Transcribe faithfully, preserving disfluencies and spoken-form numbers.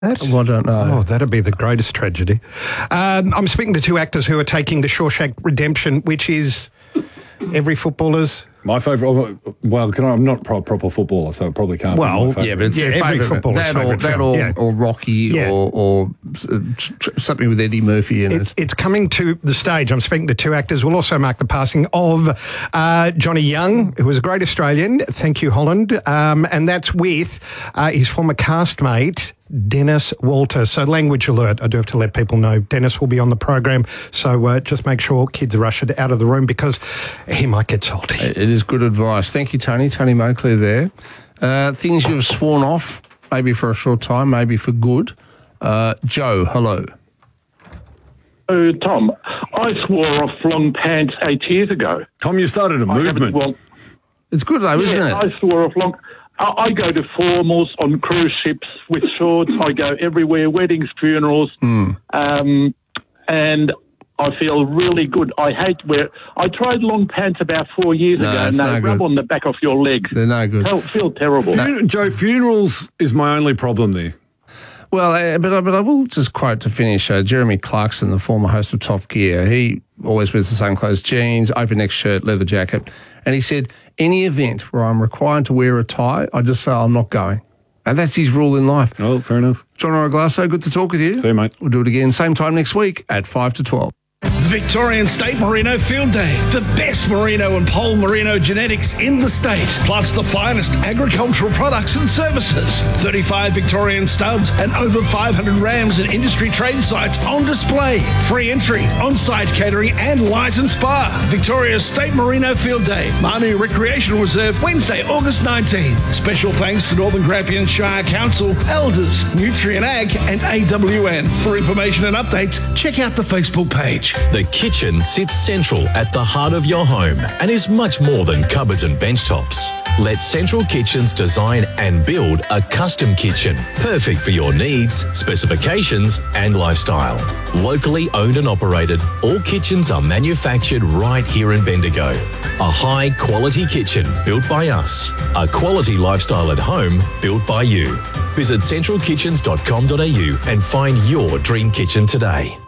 That? Well, I don't know. Oh, that'd be the greatest tragedy. Um, I'm speaking to two actors who are taking the Shawshank Redemption, which is every footballer's... My favourite, well, can I, I'm not a pro, proper footballer, so it probably can't well, be my favourite. Yeah, but it's Yeah, their every favourite. footballer's That or, favourite that film, or, yeah. or Rocky Yeah. or, or uh, tr- something with Eddie Murphy in it. It, it's coming to the stage. I'm speaking to two actors. We'll also mark the passing of uh, Johnny Young, who was a great Australian. Thank you, Holland. Um, and that's with uh, his former castmate, Dennis Walter. So language alert, I do have to let people know. Dennis will be on the program, so uh, just make sure kids are ushered out of the room because he might get salty. It is good advice. Thank you, Tony. Tony Moncler there. Uh, things you've sworn off, maybe for a short time, maybe for good. Uh, Joe, hello. Oh, Tom, I swore off long pants eight years ago. Tom, you started a I haven't- movement. Well, It's good though, isn't yeah, it? I swore off long... I, I go to formals on cruise ships with shorts. I go everywhere, weddings, funerals, Mm. um, and I feel really good. I hate wear... I tried long pants about four years No, ago, it's and they no rub good. on the back of your legs. They're no good. Feel, feel terrible. Fun- Joe, funerals is my only problem there. Well, uh, but, I- but I will just quote to finish uh, Jeremy Clarkson, the former host of Top Gear. He always wears the same clothes, jeans, open neck shirt, leather jacket. And he said, any event where I'm required to wear a tie, I just say I'm not going. And that's his rule in life. Oh, fair enough. John Oraglasso, good to talk with you. See you, mate. We'll do it again same time next week at five to twelve. Victorian State Merino Field Day. The best merino and pole merino genetics in the state, plus the finest agricultural products and services. thirty-five Victorian studs and over five hundred rams and industry trade sites on display. Free entry, on-site catering and licensed spa. Victoria's State Merino Field Day. Manu Recreational Reserve, Wednesday, August nineteenth. Special thanks to Northern Grampian Shire Council, Elders, Nutrient Ag and A W N. For information and updates, check out the Facebook page. The kitchen sits central at the heart of your home and is much more than cupboards and benchtops. Let Central Kitchens design and build a custom kitchen, perfect for your needs, specifications and lifestyle. Locally owned and operated, all kitchens are manufactured right here in Bendigo. A high quality kitchen built by us. A quality lifestyle at home built by you. Visit central kitchens dot com dot a u and find your dream kitchen today.